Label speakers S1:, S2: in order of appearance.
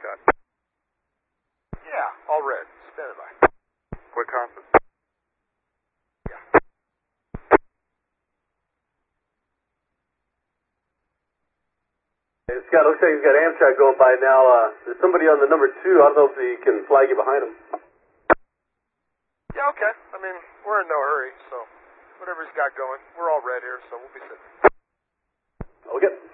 S1: Scott.
S2: Yeah, all red. Standing by.
S1: Quick hospice.
S2: Yeah.
S3: Hey, Scott, looks like he's got Amtrak going by now. There's somebody on the number 2. I don't know if he can flag you behind him.
S2: Yeah, okay. I mean, we're in no hurry, so whatever he's got going. We're all red here, so we'll be sitting.
S3: Okay.